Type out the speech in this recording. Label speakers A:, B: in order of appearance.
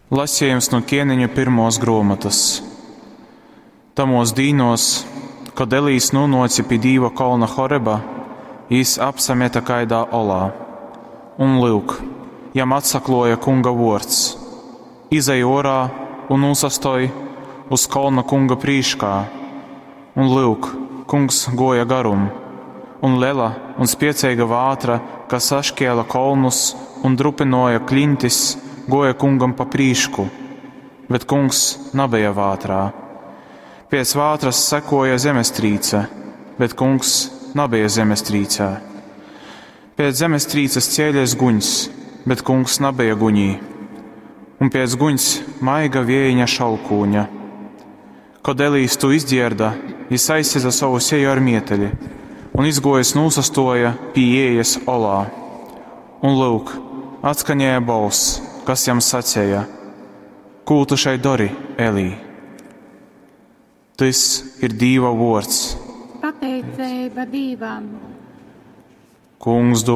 A: Lasījums no Ķēniņa 1. grāmatas. Tamos dīnos, kad Elijas nūnoci pie Dīva kalna Horeba, jis apsameta kaidā olā. Un lūk, jam atsakloja kunga vords. Izej orā un uzastoj uz kalna kunga prīškā. Un lūk, kungs goja garum, un lela un spieceiga vātra, kas saškiela kolnus un drupinoja klintis, goja kungam pa prīšku, bet kungs nabeja vātrā. Pēc vātras sekoja zemestrīce, bet kungs nabeja zemestrīcē. Pēc zemestrīces cēlies guņs, bet kungs nabeja guņī. Un pēc guņs maiga viejiņa šalkūņa. Kad Elijas to izdzierda, jis aizsēza savu seju ar mieteļi, un izgojas nūsastoja pie ieejas olā. Un lūk, atskaņēja balss, kas jam sacēja: Kū tu šai dori, Elī? Tas ir Dīva vords.
B: Pateicība Dīvam.
A: Kungs